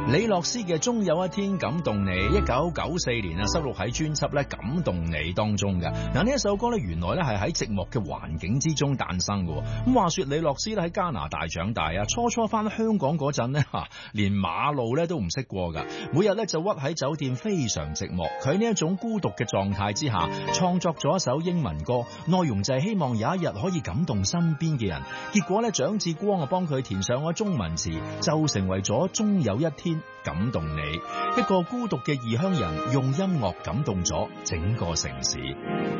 李樂詩嘅終有一天感動你，1994年收錄喺專輯咧感動你當中嘅。嗱，呢一首歌咧原來咧係喺寂寞嘅環境之中誕生嘅。咁話說李樂詩咧喺加拿大長大啊，初翻香港嗰陣咧連馬路咧都唔識過噶，每日咧就屈喺酒店非常寂寞。佢呢一種孤獨嘅狀態之下，創作咗一首英文歌，內容就係希望有一日可以感動身邊嘅人。結果咧蔣志光啊幫佢填上咗中文詞，就成為咗終有一天感動你。一個孤獨嘅異鄉人用音樂感動咗整個城市。